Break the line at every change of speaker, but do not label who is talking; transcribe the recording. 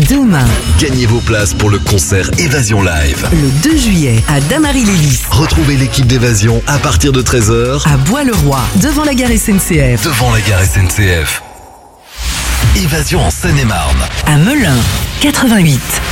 Demain,
Gagnez vos places pour le concert Évasion Live.
le 2 juillet, à Damary-Lélis,
Retrouvez l'équipe d'Évasion à partir de 13h
à Bois-le-Roi, devant la gare SNCF,
devant la gare SNCF. Évasion en Seine-et-Marne.
à Melun, 88.